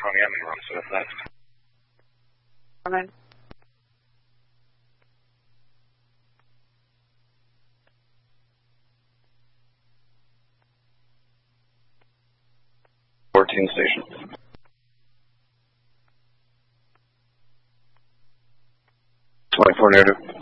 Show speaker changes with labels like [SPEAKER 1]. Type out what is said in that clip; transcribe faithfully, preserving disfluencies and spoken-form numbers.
[SPEAKER 1] Tony, I'm in Ron Smith next.
[SPEAKER 2] Amen.
[SPEAKER 1] fourteen station. twenty-four native.